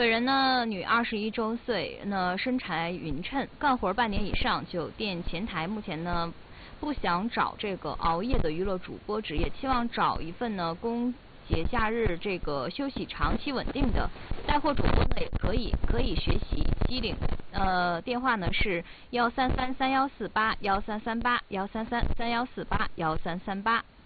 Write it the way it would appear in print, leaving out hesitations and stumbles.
本人呢，女，21周岁，那身材匀称，干活半年以上，酒店前台。目前呢，不想找这个熬夜的娱乐主播职业，期望找一份呢公节假日这个休息长期稳定的带货主播呢也可以学习机灵。电话呢是13331481338，13331481338。